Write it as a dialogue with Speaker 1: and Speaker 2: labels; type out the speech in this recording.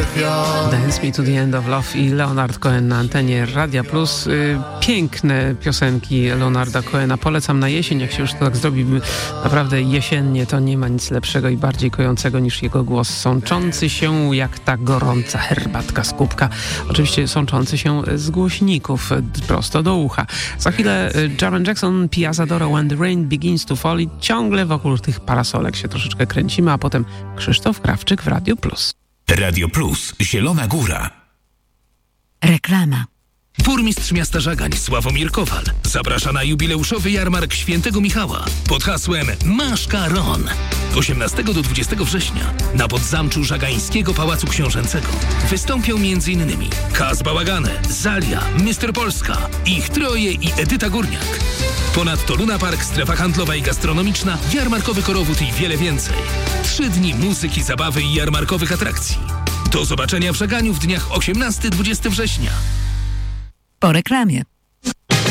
Speaker 1: Dance Me to the End of Love i Leonard Cohen na antenie Radia Plus. Piękne piosenki Leonarda Cohena. Polecam na jesień, jak się już to tak zrobi naprawdę jesiennie, to nie ma nic lepszego i bardziej kojącego niż jego głos sączący się jak ta gorąca herbatka z kubka. Oczywiście sączący się z głośników prosto do ucha. Za chwilę Jaren Jackson, Piazza Dora, When the Rain Begins to Fall i ciągle wokół tych parasolek się troszeczkę kręcimy, a potem Krzysztof Krawczyk w Radio Plus.
Speaker 2: Radio Plus, Zielona Góra.
Speaker 3: Reklama.
Speaker 4: Burmistrz miasta Żagań Sławomir Kowal zaprasza na jubileuszowy jarmark Świętego Michała pod hasłem Maszkaron. 18 do 20 września na podzamczu Żagańskiego Pałacu Książęcego wystąpią m.in. Kaz Bałagane, Zalia, Mr. Polska, Ich Troje i Edyta Górniak. Ponadto Luna Park, strefa handlowa i gastronomiczna, jarmarkowy korowód i wiele więcej. 3 dni muzyki, zabawy i jarmarkowych atrakcji. Do zobaczenia w Żaganiu w dniach 18-20 września.
Speaker 3: Po reklamie.